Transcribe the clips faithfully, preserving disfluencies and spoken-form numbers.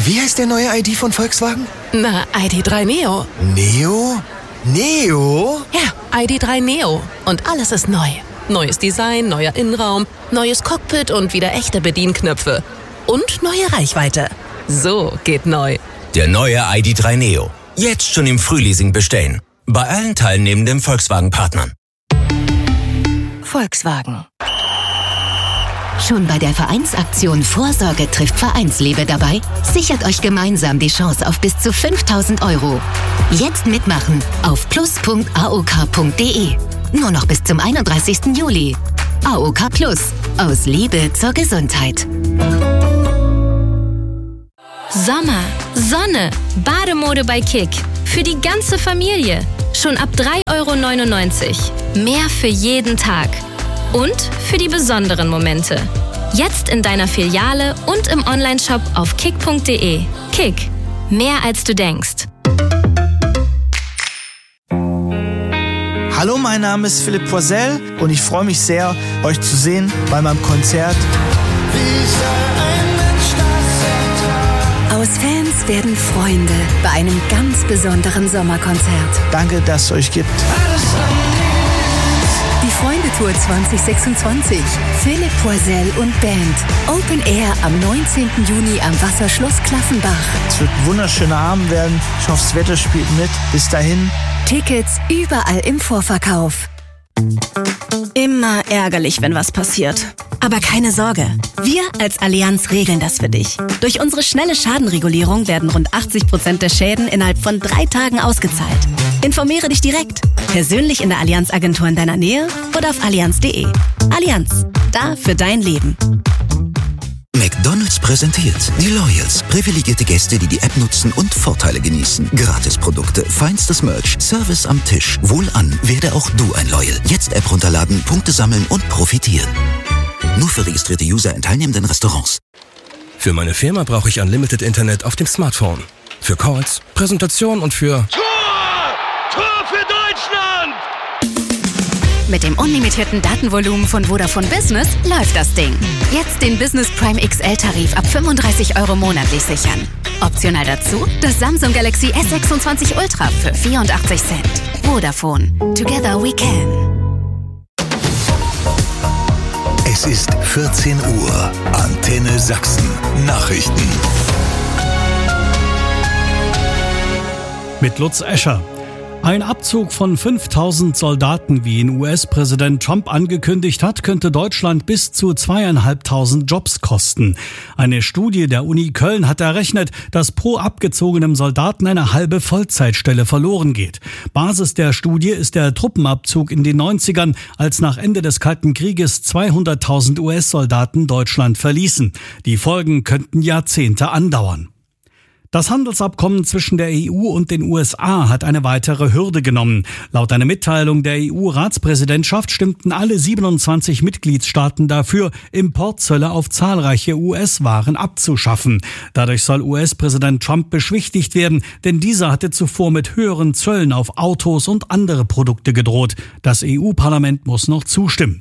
Wie heißt der neue I D von Volkswagen? Na, I D drei Neo. Neo? Neo? Ja, I D drei Neo. Und alles ist neu. Neues Design, neuer Innenraum, neues Cockpit und wieder echte Bedienknöpfe. Und neue Reichweite. So geht neu. Der neue I D drei Neo. Jetzt schon im Frühleasing bestellen. Bei allen teilnehmenden Volkswagen-Partnern. Volkswagen. Schon bei der Vereinsaktion Vorsorge trifft Vereinsliebe dabei? Sichert euch gemeinsam die Chance auf bis zu fünftausend Euro. Jetzt mitmachen auf plus punkt a o k punkt d e. Nur noch bis zum einunddreißigsten Juli. A O K Plus. Aus Liebe zur Gesundheit. Sommer, Sonne, Bademode bei Kick. Für die ganze Familie. Schon ab drei Euro neunundneunzig. Mehr für jeden Tag. Und für die besonderen Momente. Jetzt in deiner Filiale und im Onlineshop auf kick punkt d e. Kick. Mehr als du denkst. Hallo, mein Name ist Philipp Poisel und ich freue mich sehr, euch zu sehen bei meinem Konzert. Aus Fans werden Freunde bei einem ganz besonderen Sommerkonzert. Danke, dass es euch gibt. Die Freunde-Tour zwanzig sechsundzwanzig. Philipp Poisel und Band. Open Air am neunzehnten Juni am Wasserschloss Klaffenbach. Es wird ein wunderschöner Abend werden. Ich hoffe, das Wetter spielt mit. Bis dahin. Tickets überall im Vorverkauf. Immer ärgerlich, wenn was passiert. Aber keine Sorge, wir als Allianz regeln das für dich. Durch unsere schnelle Schadenregulierung werden rund achtzig Prozent der Schäden innerhalb von drei Tagen ausgezahlt. Informiere dich direkt, persönlich in der Allianz-Agentur in deiner Nähe oder auf allianz punkt de. Allianz, da für dein Leben. McDonald's präsentiert die Loyals. Privilegierte Gäste, die die App nutzen und Vorteile genießen. Gratisprodukte, feinstes Merch, Service am Tisch. Wohlan, werde auch du ein Loyal. Jetzt App runterladen, Punkte sammeln und profitieren. Nur für registrierte User in teilnehmenden Restaurants. Für meine Firma brauche ich Unlimited Internet auf dem Smartphone. Für Calls, Präsentation und für... Tor! Tor für Deutschland! Mit dem unlimitierten Datenvolumen von Vodafone Business läuft das Ding. Jetzt den Business Prime X L-Tarif ab fünfunddreißig Euro monatlich sichern. Optional dazu das Samsung Galaxy S sechsundzwanzig Ultra für vierundachtzig Cent. Vodafone. Together we can. Es ist vierzehn Uhr. Antenne Sachsen. Nachrichten. Mit Lutz Escher. Ein Abzug von fünftausend Soldaten, wie ihn U S-Präsident Trump angekündigt hat, könnte Deutschland bis zu zweieinhalbtausend Jobs kosten. Eine Studie der Uni Köln hat errechnet, dass pro abgezogenem Soldaten eine halbe Vollzeitstelle verloren geht. Basis der Studie ist der Truppenabzug in den neunzigern, als nach Ende des Kalten Krieges zweihunderttausend U S-Soldaten Deutschland verließen. Die Folgen könnten Jahrzehnte andauern. Das Handelsabkommen zwischen der E U und den U S A hat eine weitere Hürde genommen. Laut einer Mitteilung der E U-Ratspräsidentschaft stimmten alle siebenundzwanzig Mitgliedstaaten dafür, Importzölle auf zahlreiche U S-Waren abzuschaffen. Dadurch soll U S-Präsident Trump beschwichtigt werden, denn dieser hatte zuvor mit höheren Zöllen auf Autos und andere Produkte gedroht. Das E U-Parlament muss noch zustimmen.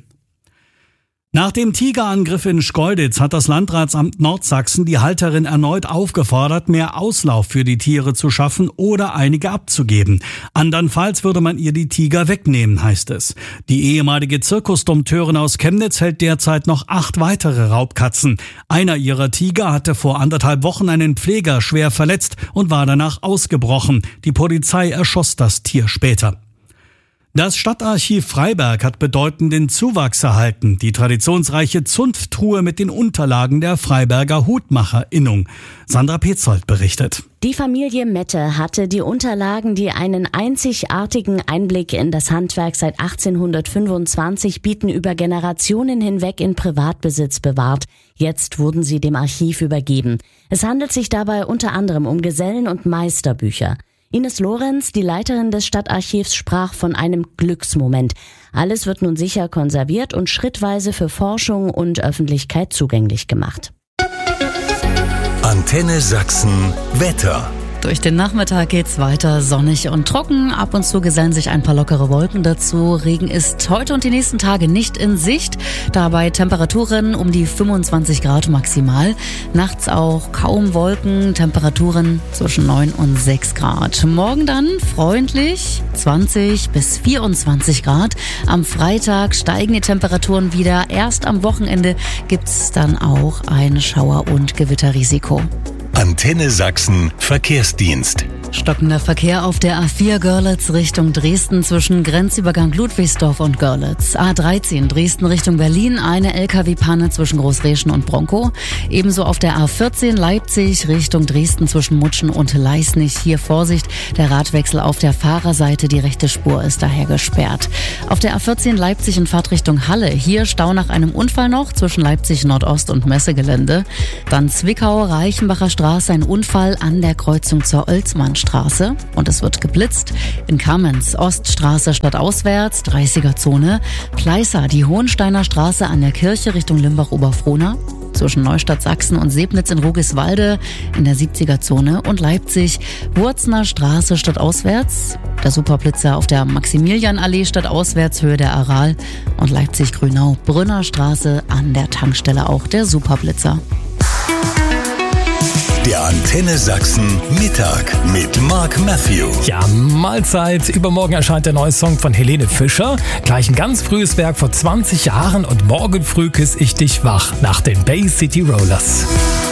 Nach dem Tigerangriff in Schkeuditz hat das Landratsamt Nordsachsen die Halterin erneut aufgefordert, mehr Auslauf für die Tiere zu schaffen oder einige abzugeben. Andernfalls würde man ihr die Tiger wegnehmen, heißt es. Die ehemalige Zirkusdompteurin aus Chemnitz hält derzeit noch acht weitere Raubkatzen. Einer ihrer Tiger hatte vor anderthalb Wochen einen Pfleger schwer verletzt und war danach ausgebrochen. Die Polizei erschoss das Tier später. Das Stadtarchiv Freiberg hat bedeutenden Zuwachs erhalten. Die traditionsreiche Zunfttruhe mit den Unterlagen der Freiberger Hutmacherinnung. Sandra Petzold berichtet. Die Familie Mette hatte die Unterlagen, die einen einzigartigen Einblick in das Handwerk seit achtzehnhundertfünfundzwanzig bieten, über Generationen hinweg in Privatbesitz bewahrt. Jetzt wurden sie dem Archiv übergeben. Es handelt sich dabei unter anderem um Gesellen- und Meisterbücher. Ines Lorenz, die Leiterin des Stadtarchivs, sprach von einem Glücksmoment. Alles wird nun sicher konserviert und schrittweise für Forschung und Öffentlichkeit zugänglich gemacht. Antenne Sachsen Wetter. Durch den Nachmittag geht's weiter sonnig und trocken. Ab und zu gesellen sich ein paar lockere Wolken dazu. Regen ist heute und die nächsten Tage nicht in Sicht. Dabei Temperaturen um die fünfundzwanzig Grad maximal. Nachts auch kaum Wolken, Temperaturen zwischen neun und sechs Grad. Morgen dann freundlich zwanzig bis vierundzwanzig Grad. Am Freitag steigen die Temperaturen wieder. Erst am Wochenende gibt's dann auch ein Schauer- und Gewitterrisiko. Antenne Sachsen Verkehrsdienst. Stockender Verkehr auf der A vier Görlitz Richtung Dresden zwischen Grenzübergang Ludwigsdorf und Görlitz. A dreizehn Dresden Richtung Berlin, eine L K W-Panne zwischen Großreschen und Bronkow. Ebenso auf der A vierzehn Leipzig Richtung Dresden zwischen Mutschen und Leisnig. Hier Vorsicht, der Radwechsel auf der Fahrerseite, die rechte Spur ist daher gesperrt. Auf der A vierzehn Leipzig in Fahrtrichtung Halle, hier Stau nach einem Unfall noch zwischen Leipzig Nordost und Messegelände. Dann Zwickau, Reichenbacher Straße, ein Unfall an der Kreuzung zur Oelsmannstraße. Straße und es wird geblitzt. In Kamenz, Oststraße stadtauswärts, dreißiger Zone. Pleißer, die Hohensteiner Straße an der Kirche Richtung Limbach-Oberfrohna. Zwischen Neustadt Sachsen und Sebnitz in Rugiswalde in der siebziger Zone. Und Leipzig, Wurzner Straße stadtauswärts. Der Superblitzer auf der Maximilianallee stadtauswärts, Höhe der Aral. Und Leipzig-Grünau, Brünner Straße an der Tankstelle auch der Superblitzer. Der Antenne Sachsen Mittag mit Mark Matthew. Ja, Mahlzeit. Übermorgen erscheint der neue Song von Helene Fischer. Gleich ein ganz frühes Werk vor zwanzig Jahren und morgen früh küsse ich dich wach nach den Bay City Rollers.